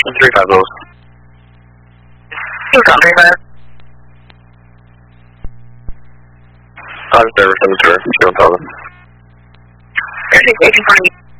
3-5 those. Contact 5-7-7, sir. 7,000. Airfield 1840.